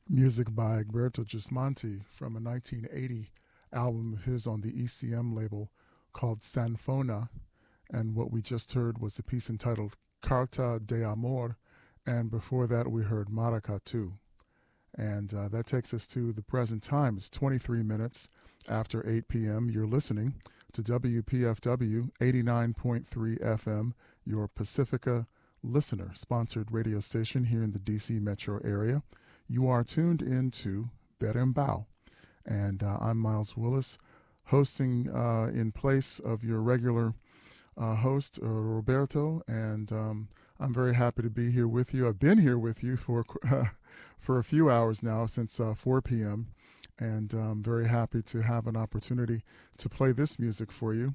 Music by Egberto Gismonti from a 1980 album of his on the ECM label called Sanfona. And what we just heard was a piece entitled Carta de Amor. And before that, we heard Maracatu. And that takes us to the present time. It's 23 minutes after 8 p.m. You're listening to WPFW 89.3 FM, your Pacifica listener sponsored radio station here in the DC metro area. You are tuned into Berembao, and I'm Miles Willis, hosting in place of your regular host, Roberto, and I'm very happy to be here with you. I've been here with you for a few hours now, since 4 p.m., and I'm very happy to have an opportunity to play this music for you.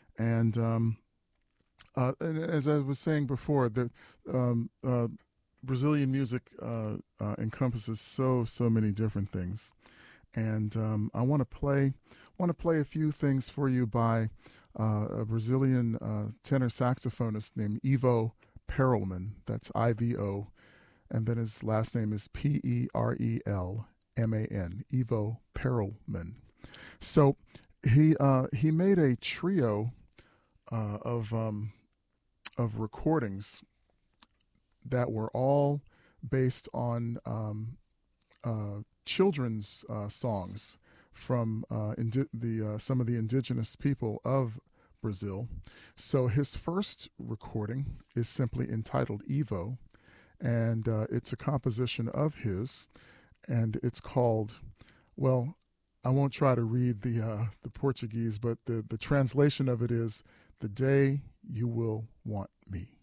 And as I was saying before, that Brazilian music encompasses so many different things, and I want to play a few things for you by a Brazilian tenor saxophonist named Ivo Perelman. That's Ivo, and then his last name is Perelman. Ivo Perelman. So he made a trio of recordings that were all based on children's songs from some of the indigenous people of Brazil. So his first recording is simply entitled Evo, and it's a composition of his, and it's called, well, I won't try to read the Portuguese, but the translation of it is "The Day You Will Want Me."